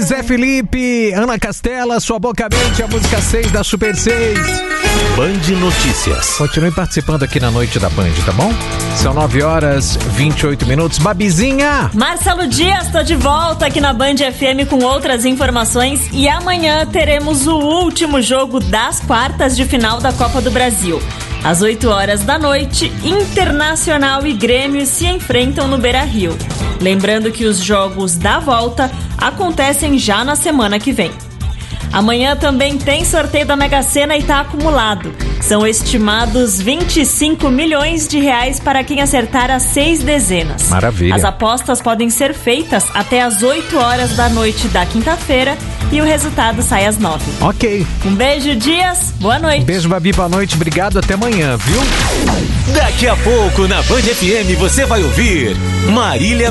Zé Felipe, Ana Castela, Sua Boca Mente, a música 6 da Super 6. Band Notícias. Continue participando aqui na Noite da Band, tá bom? São 9h28. Babizinha! Marcelo Dias, tô de volta aqui na Band FM com outras informações e amanhã teremos o último jogo das quartas de final da Copa do Brasil. Às 8h da noite, Internacional e Grêmio se enfrentam no Beira-Rio. Lembrando que os jogos da volta acontecem já na semana que vem. Amanhã também tem sorteio da Mega Sena e está acumulado. São estimados 25 milhões de reais para quem acertar as 6 dezenas. Maravilha. As apostas podem ser feitas até às 8h da noite da quinta-feira e o resultado sai às 9h. Ok. Um beijo, Dias. Boa noite. Beijo, Babi, boa noite. Obrigado, até amanhã, viu? Daqui a pouco na Band FM você vai ouvir Marília